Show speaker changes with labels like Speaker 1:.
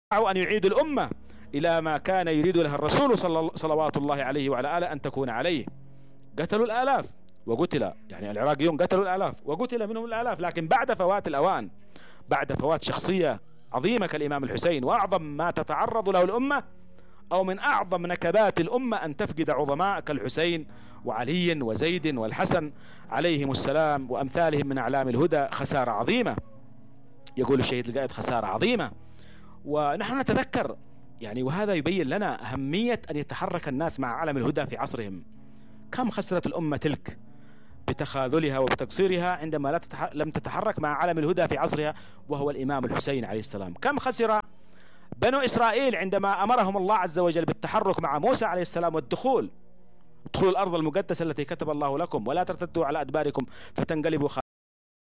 Speaker 1: أن يعيدوا الأمة إلى ما كان يريد لها الرسول صلوات الله عليه وعلى آله أن تكون عليه. قتلوا الآلاف وقتل، يعني العراقيون قتلوا الآلاف وقتل منهم الآلاف، لكن بعد فوات الأوان، بعد فوات شخصية عظيمة كالإمام الحسين، وأعظم ما تتعرض له الأمة أو من أعظم نكبات الأمة أن تفقد عظماء كالحسين وعلي وزيد والحسن عليهم السلام وأمثالهم من أعلام الهدى. خسارة عظيمة، يقول الشهيد القائد خسارة عظيمة. ونحن نتذكر يعني، وهذا يبين لنا أهمية أن يتحرك الناس مع علم الهدى في عصرهم. كم خسرت الأمة تلك بتخاذلها وبتقصيرها عندما لم تتحرك مع علم الهدى في عصرها وهو الإمام الحسين عليه السلام. كم خسر بنو إسرائيل عندما أمرهم الله عز وجل بالتحرك مع موسى عليه السلام والدخول، ادخلوا الأرض المقدسة التي كتب الله لكم ولا ترتدوا على أدباركم فتنقلبوا